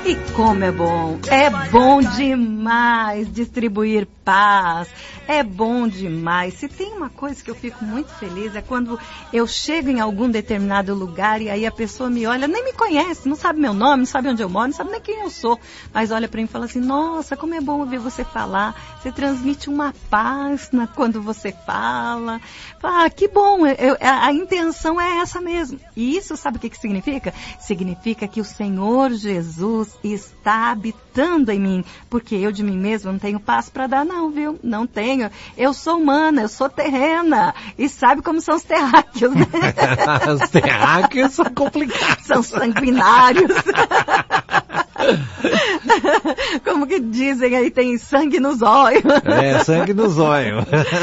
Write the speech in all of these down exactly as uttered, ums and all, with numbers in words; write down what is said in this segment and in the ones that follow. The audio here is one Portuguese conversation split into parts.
E como é bom, é bom demais distribuir paz, é bom demais. Se tem uma coisa que eu fico muito feliz é quando eu chego em algum determinado lugar e aí a pessoa me olha, nem me conhece, não sabe meu nome, não sabe onde eu moro, não sabe nem quem eu sou, mas olha pra mim e fala assim, nossa, como é bom ouvir você falar, você transmite uma paz na, quando você fala. Ah, que bom, eu, a, a intenção é essa mesmo. E isso sabe o que, que significa? Significa que o Senhor Jesus está habitando em mim, porque eu de mim mesma não tenho paz para dar não, viu? Não tenho. Eu sou humana, eu sou terrena. E sabe como são os terráqueos, né? Os terráqueos são complicados. São sanguinários. Como que dizem aí, tem sangue nos olhos. É, sangue nos olhos.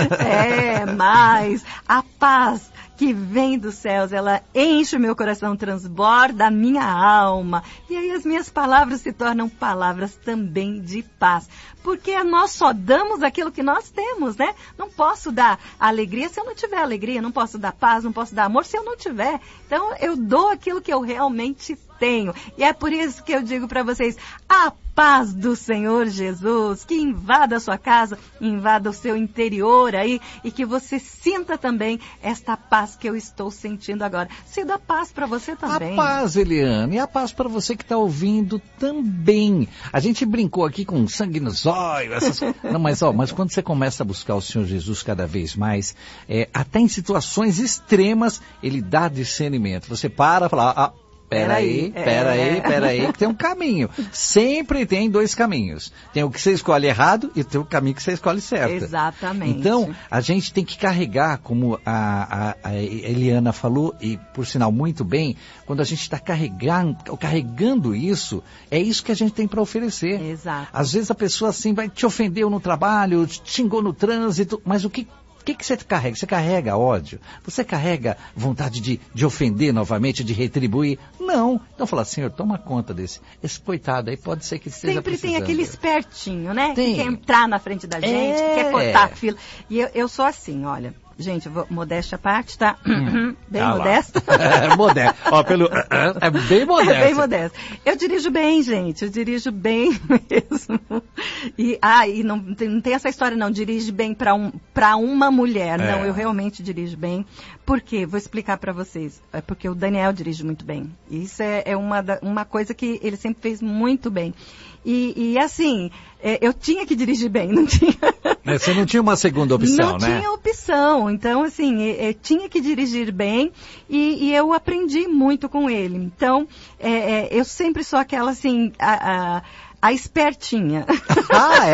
É, mas a paz que vem dos céus, ela enche o meu coração, transborda a minha alma. E aí as minhas palavras se tornam palavras também de paz. Porque nós só damos aquilo que nós temos, né? Não posso dar alegria se eu não tiver alegria, não posso dar paz, não posso dar amor se eu não tiver. Então eu dou aquilo que eu realmente tenho. E é por isso que eu digo para vocês, a paz do Senhor Jesus, que invada a sua casa, invada o seu interior aí, e que você sinta também esta paz que eu estou sentindo agora. Se dá paz para você também. A paz, Eliane, e a paz para você que está ouvindo também. A gente brincou aqui com sangue nos olhos, essas... Não, mas, ó, mas quando você começa a buscar o Senhor Jesus cada vez mais, é, até em situações extremas, Ele dá discernimento. Você para e fala... Ah, Peraí, peraí, peraí, que tem um caminho. Sempre tem dois caminhos. Tem o que você escolhe errado e tem o caminho que você escolhe certo. Exatamente. Então, a gente tem que carregar, como a, a, a Eliana falou, e por sinal muito bem, quando a gente está carregando, carregando isso, é isso que a gente tem para oferecer. Exato. Às vezes a pessoa assim vai te ofender no trabalho, te xingou no trânsito, mas o que... O que, que você carrega? Você carrega ódio? Você carrega vontade de, de ofender novamente, de retribuir? Não. Então fala, Senhor, toma conta desse. Esse coitado aí pode ser que esteja Sempre precisando. tem aquele espertinho, né? Tem. Que quer entrar na frente da gente, É. que quer cortar a fila. E eu, eu sou assim, olha. Gente, eu vou, modéstia à parte, tá? Hum. Bem ah modesta. É modesto. Ó, pelo... É bem modesto. É bem modesto. Eu dirijo bem, gente. Eu dirijo bem mesmo. E, ah, e não, não tem essa história, não. Dirige bem para um, para uma mulher. É. Não, eu realmente dirijo bem. Por quê? Vou explicar para vocês. É porque o Daniel dirige muito bem. Isso é, é uma, da, uma coisa que ele sempre fez muito bem. E, e assim, é, eu tinha que dirigir bem, não tinha... Você não tinha uma segunda opção, não né? Não tinha opção. Então, assim, eu, eu tinha que dirigir bem e, e eu aprendi muito com ele. Então, é, é, eu sempre sou aquela, assim... A, a, A espertinha. Ah,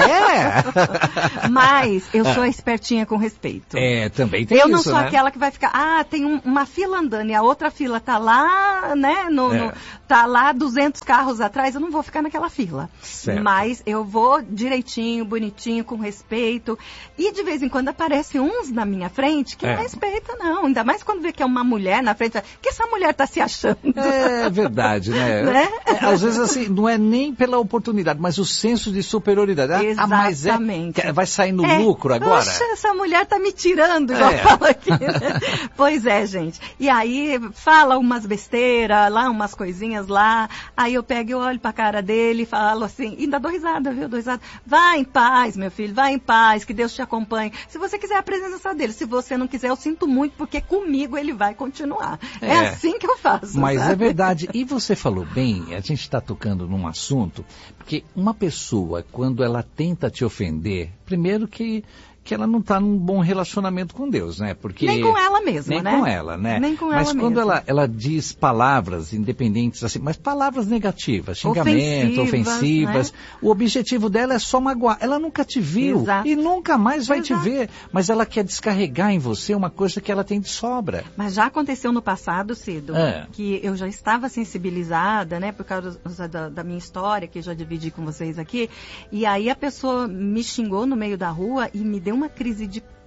é? Mas eu sou a espertinha com respeito. É, também tem eu isso, não sou né? aquela que vai ficar, ah, tem um, uma fila andando e a outra fila tá lá, né, no, É. no, tá lá duzentos carros atrás, eu não vou ficar naquela fila. Certo. Mas eu vou direitinho, bonitinho, com respeito. E de vez em quando aparecem uns na minha frente que É. não respeita, não. Ainda mais quando vê que é uma mulher na frente, que essa mulher tá se achando. É verdade, né? Né? É, às vezes, assim, não é nem pela oportunidade, mas o senso de superioridade. Ah, mas é, Exatamente. vai sair no É, lucro agora? Poxa, essa mulher tá me tirando, igual É. fala aqui. Né? Pois é, gente. E aí fala umas besteiras lá, umas coisinhas lá. Aí eu pego e olho pra cara dele e falo assim, e ainda dou risada, viu? Dou risada. Vai em paz, meu filho, vai em paz, que Deus te acompanhe. Se você quiser a presença dele, se você não quiser, eu sinto muito, porque comigo ele vai continuar. É, É. assim que eu faço. Mas sabe? é verdade. E você falou bem, a gente está tocando num assunto, porque uma pessoa, quando ela tenta te ofender, primeiro que, que ela não está num bom relacionamento com Deus, né? Porque Nem com ela mesma, nem né? com ela, né? Nem com mas ela quando mesma. ela, ela diz palavras independentes, assim, mas palavras negativas, xingamento, Ofensivas, ofensivas, né? o objetivo dela é só magoar. Ela nunca te viu Exato. e nunca mais vai Exato. te ver, mas ela quer descarregar em você uma coisa que ela tem de sobra. Mas já aconteceu no passado, Cido, É. que eu já estava sensibilizada, né, por causa da, da minha história, que eu já dividi com vocês aqui, e aí a pessoa me xingou no meio da rua e me deu uma crise de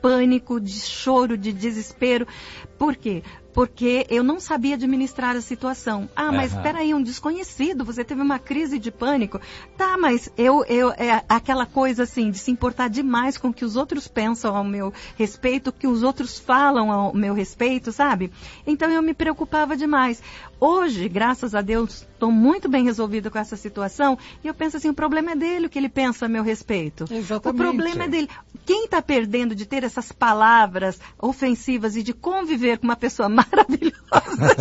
pânico, de choro, de desespero. Por quê? Porque eu não sabia administrar a situação. Ah, mas Uhum. espera aí, um desconhecido, você teve uma crise de pânico. Tá, mas eu, eu, é aquela coisa assim, de se importar demais com o que os outros pensam ao meu respeito, o que os outros falam ao meu respeito, sabe? Então eu me preocupava demais. Hoje, graças a Deus, estou muito bem resolvida com essa situação e eu penso assim, o problema é dele, o que ele pensa a meu respeito. Exatamente. O problema é dele. Quem está perdendo de ter essas palavras ofensivas e de conviver com uma pessoa maravilhosa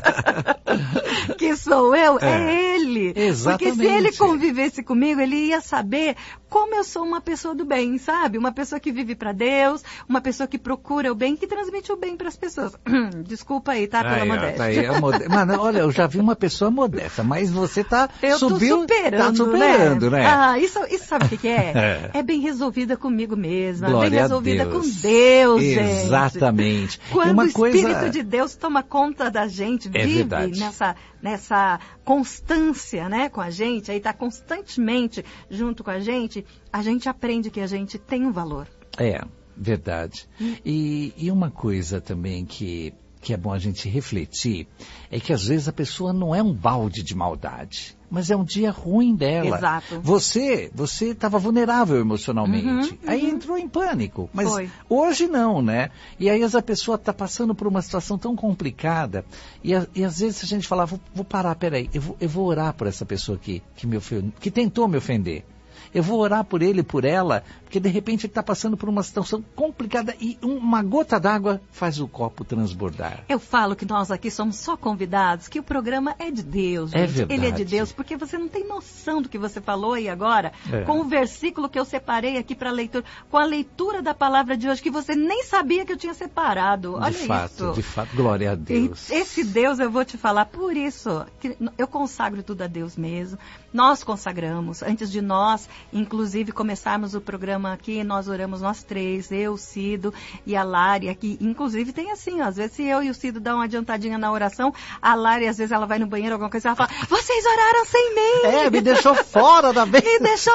que sou eu, é, é ele. Exatamente. Porque se ele convivesse comigo, ele ia saber como eu sou uma pessoa do bem, sabe? Uma pessoa que vive para Deus, uma pessoa que procura o bem, que transmite o bem para as pessoas. Desculpa aí, tá? Pela Ai, modéstia. Tá aí, é mod... Mano, olha, eu já vi uma pessoa modesta, mas você tá eu subiu, tô superando, tá superando, né? né? Ah, isso, isso sabe o que, que é? é? É bem resolvida comigo mesma, Glória bem resolvida com Deus, gente. Exatamente. Quando uma o Espírito coisa... de Deus toma conta da gente, é vive verdade. nessa, nessa constância, né, com a gente, aí tá constantemente junto com a gente, a gente aprende que a gente tem um valor. É, verdade. Hum. E, e uma coisa também que, que é bom a gente refletir, é que às vezes a pessoa não é um balde de maldade, mas é um dia ruim dela. Exato. Você você estava vulnerável emocionalmente, uhum, aí uhum. entrou em pânico, mas Foi. Hoje não, né? E aí a pessoa está passando por uma situação tão complicada, e, a, e às vezes a gente fala, vou, vou parar, peraí, eu vou, eu vou orar por essa pessoa aqui, que, me ofende, que tentou me ofender. Eu vou orar por ele, por ela, porque de repente ele está passando por uma situação complicada e uma gota d'água faz o copo transbordar. Eu falo que nós aqui somos só convidados, que o programa é de Deus, gente. É verdade. Ele é de Deus, porque você não tem noção do que você falou aí agora, é. com o versículo que eu separei aqui para leitura, com a leitura da palavra de hoje, que você nem sabia que eu tinha separado. Olha de fato, isso. De fato, glória a Deus. E esse Deus, eu vou te falar, por isso, que eu consagro tudo a Deus mesmo. Nós consagramos, antes de nós, inclusive, começarmos o programa aqui, nós oramos nós três, eu, o Cido e a Lari aqui. Inclusive tem assim, ó, às vezes se eu e o Cido dão uma adiantadinha na oração, a Lari às vezes ela vai no banheiro, alguma coisa, ela fala, vocês oraram sem mim! É, me deixou fora da vez! Me deixou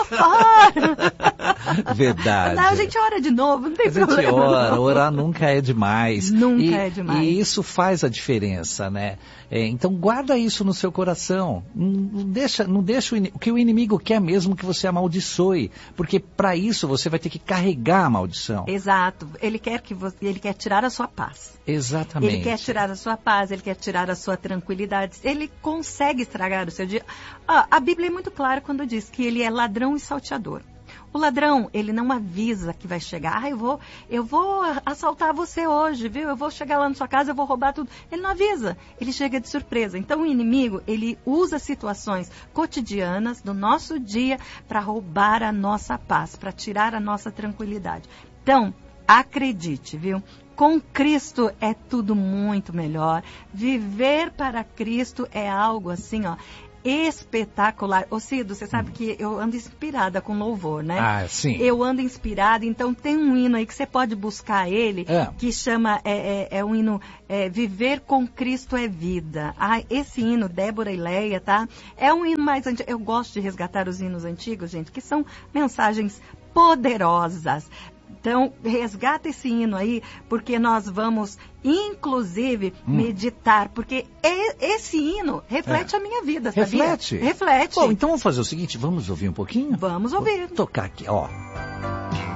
fora! Verdade. Não, a gente ora de novo, não tem a problema. A gente ora, não. Orar nunca é demais. Nunca e, é demais. E isso faz a diferença, né? É, então guarda isso no seu coração. Não deixa, não deixa o, o que o inimigo quer mesmo que você amaldiçoe, porque para isso você vai ter que carregar a maldição. Exato. Ele quer que você, ele quer tirar a sua paz. Exatamente. Ele quer tirar a sua paz, ele quer tirar a sua tranquilidade. Ele consegue estragar o seu dia. Ah, a Bíblia é muito clara quando diz que ele é ladrão e salteador. O ladrão, ele não avisa que vai chegar. Ah, eu vou, eu vou assaltar você hoje, viu? Eu vou chegar lá na sua casa, eu vou roubar tudo. Ele não avisa, ele chega de surpresa. Então o inimigo, ele usa situações cotidianas do nosso dia para roubar a nossa paz, para tirar a nossa tranquilidade. Então, acredite, viu? Com Cristo é tudo muito melhor. Viver para Cristo é algo assim, ó, espetacular. Ô Cido, você sabe que eu ando inspirada com louvor, né? Ah, sim. Eu ando inspirada, então tem um hino aí que você pode buscar ele, é. que chama, é, é, é um hino, é, Viver com Cristo é Vida. Ah, esse hino, Débora e Leia, tá? É um hino mais antigo. Eu gosto de resgatar os hinos antigos, gente, que são mensagens poderosas. Então, resgata esse hino aí, porque nós vamos, inclusive, hum. meditar, porque esse hino reflete é. a minha vida, sabia? Reflete? Reflete. Bom, então vamos fazer o seguinte, vamos ouvir um pouquinho? Vamos ouvir. Vou tocar aqui, ó.